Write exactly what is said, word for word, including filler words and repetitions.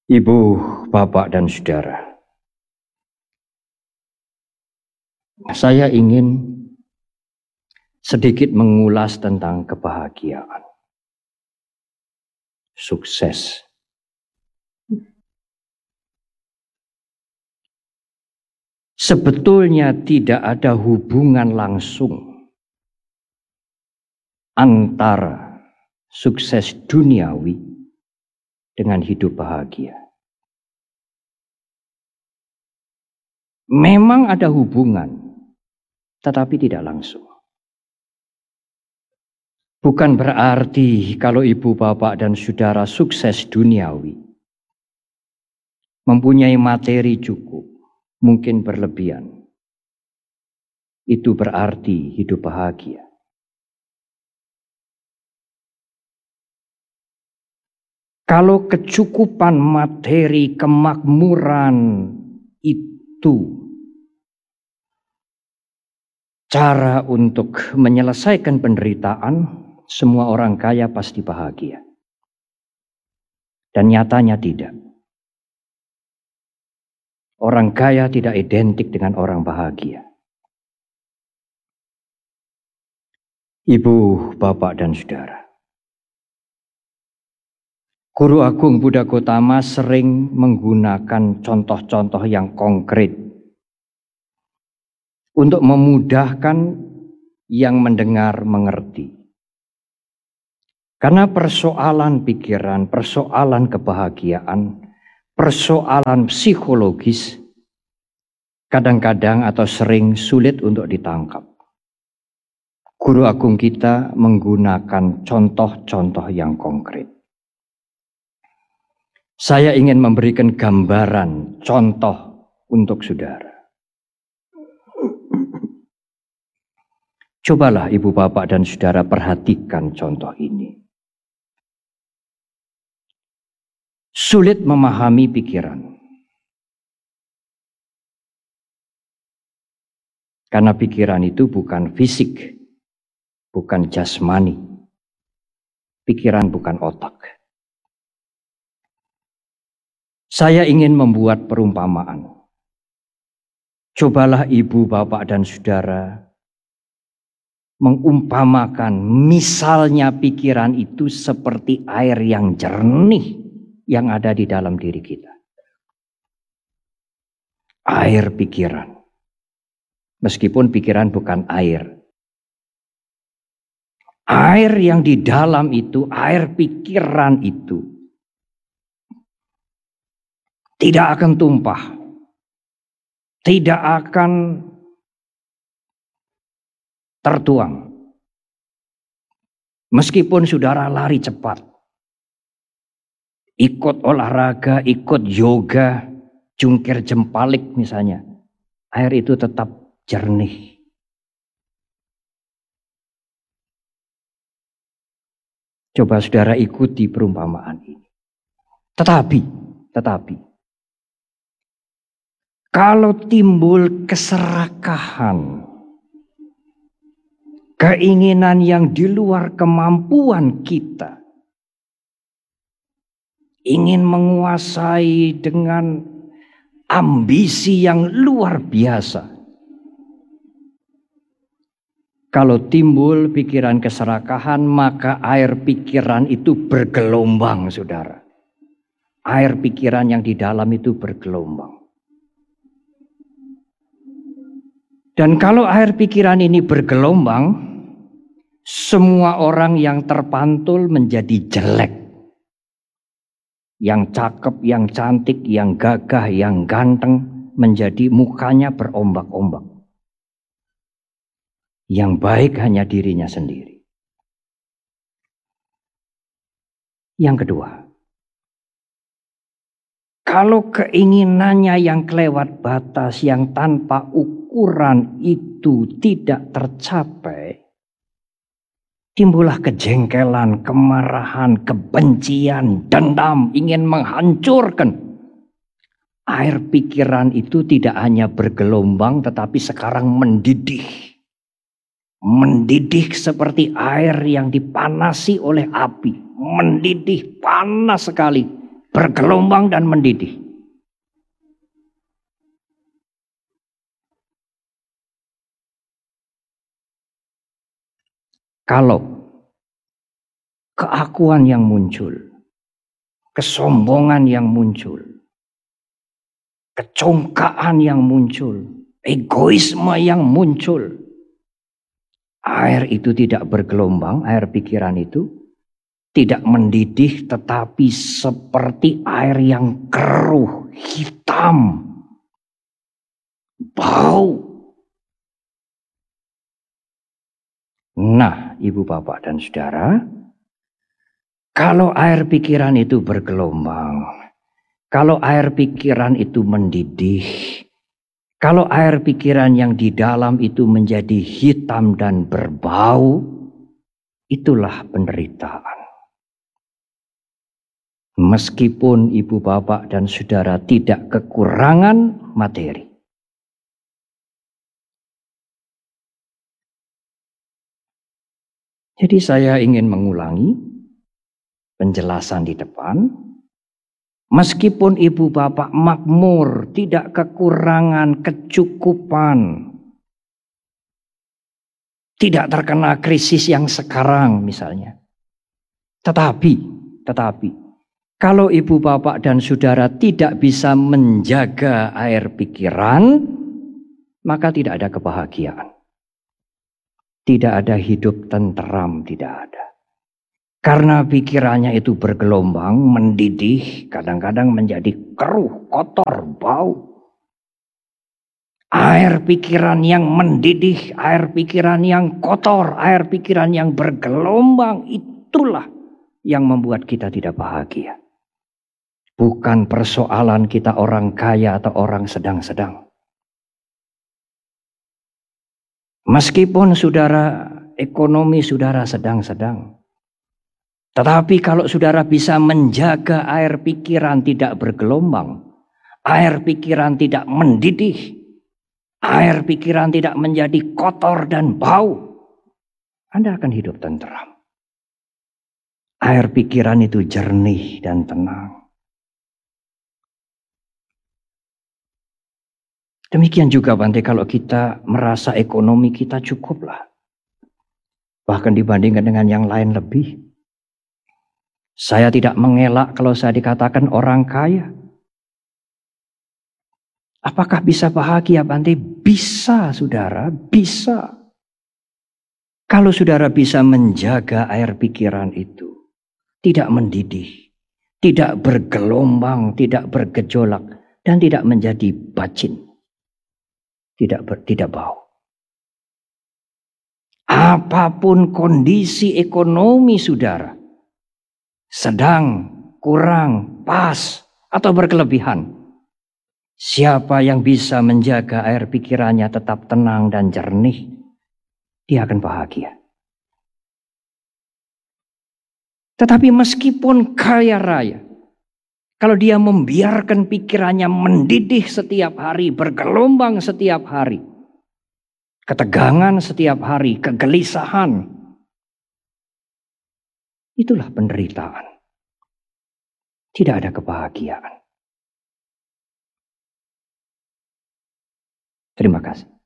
Ibu, bapak, dan saudara, saya ingin sedikit mengulas tentang kebahagiaan, sukses. Sebetulnya tidak ada hubungan langsung antara sukses duniawi dengan hidup bahagia. Memang ada hubungan, tetapi tidak langsung. Bukan berarti kalau ibu, bapak, dan saudara sukses duniawi, mempunyai materi cukup, mungkin berlebihan, itu berarti hidup bahagia. Kalau kecukupan materi, kemakmuran itu cara untuk menyelesaikan penderitaan, semua orang kaya pasti bahagia. Dan nyatanya tidak. Orang kaya tidak identik dengan orang bahagia. Ibu, bapak, dan saudara, Guru Agung Buddha Gautama sering menggunakan contoh-contoh yang konkret untuk memudahkan yang mendengar mengerti. Karena persoalan pikiran, persoalan kebahagiaan, persoalan psikologis kadang-kadang atau sering sulit untuk ditangkap. Guru Agung kita menggunakan contoh-contoh yang konkret. Saya ingin memberikan gambaran, contoh untuk saudara. Cobalah ibu, bapak, dan saudara perhatikan contoh ini. Sulit memahami pikiran. Karena pikiran itu bukan fisik, bukan jasmani. Pikiran bukan otak. Saya ingin membuat perumpamaan. Cobalah ibu, bapak, dan saudara mengumpamakan misalnya pikiran itu seperti air yang jernih yang ada di dalam diri kita. Air pikiran. Meskipun pikiran bukan air. Air yang di dalam itu, air pikiran itu tidak akan tumpah, tidak akan tertuang. Meskipun saudara lari cepat, ikut olahraga, ikut yoga, jungkir jempalik misalnya, air itu tetap jernih. Coba saudara ikuti perumpamaan ini. Tetapi, tetapi, kalau timbul keserakahan, keinginan yang di luar kemampuan kita, ingin menguasai dengan ambisi yang luar biasa. Kalau timbul pikiran keserakahan, maka air pikiran itu bergelombang, saudara. Air pikiran yang di dalam itu bergelombang. Dan kalau air pikiran ini bergelombang, semua orang yang terpantul menjadi jelek. Yang cakep, yang cantik, yang gagah, yang ganteng, menjadi mukanya berombak-ombak. Yang baik hanya dirinya sendiri. Yang kedua, kalau keinginannya yang kelewat batas, yang tanpa ukuran itu tidak tercapai, timbullah kejengkelan, kemarahan, kebencian, dendam, ingin menghancurkan. Air pikiran itu tidak hanya bergelombang, tetapi sekarang mendidih. Mendidih seperti air yang dipanasi oleh api. Mendidih panas sekali. bergelombang dan mendidih. Kalau keakuan yang muncul, kesombongan yang muncul, kecongkaan yang muncul, egoisme yang muncul, air itu tidak bergelombang, air pikiran itu tidak mendidih, tetapi seperti air yang keruh, hitam, bau. Nah, ibu bapak dan saudara, kalau air pikiran itu bergelombang, kalau air pikiran itu mendidih, kalau air pikiran yang di dalam itu menjadi hitam dan berbau, itulah penderitaan. Meskipun ibu bapak dan saudara tidak kekurangan materi. Jadi saya ingin mengulangi penjelasan di depan. Meskipun ibu bapak makmur, tidak kekurangan, kecukupan, tidak terkena krisis yang sekarang misalnya. Tetapi, tetapi, kalau ibu bapak dan saudara tidak bisa menjaga air pikiran, maka tidak ada kebahagiaan. Tidak ada hidup tenteram, tidak ada. Karena pikirannya itu bergelombang, mendidih, kadang-kadang menjadi keruh, kotor, bau. Air pikiran yang mendidih, air pikiran yang kotor, air pikiran yang bergelombang, itulah yang membuat kita tidak bahagia. Bukan persoalan kita orang kaya atau orang sedang-sedang. Meskipun saudara ekonomi saudara sedang-sedang, tetapi kalau saudara bisa menjaga air pikiran tidak bergelombang, air pikiran tidak mendidih, air pikiran tidak menjadi kotor dan bau, Anda akan hidup tenteram. Air pikiran itu jernih dan tenang. Demikian juga Bante, kalau kita merasa ekonomi kita cukuplah. Bahkan dibandingkan dengan yang lain lebih. Saya tidak mengelak kalau saya dikatakan orang kaya. Apakah bisa bahagia Bante? Bisa saudara, bisa. Kalau saudara bisa menjaga air pikiran itu. Tidak mendidih, tidak bergelombang, tidak bergejolak, dan tidak menjadi bacin. Tidak ber, tidak bau. Apapun kondisi ekonomi saudara, sedang, kurang, pas, atau berkelebihan, siapa yang bisa menjaga air pikirannya tetap tenang dan jernih, dia akan bahagia. Tetapi meskipun kaya raya, kalau dia membiarkan pikirannya mendidih setiap hari, bergelombang setiap hari, ketegangan setiap hari, kegelisahan, itulah penderitaan. Tidak ada kebahagiaan. Terima kasih.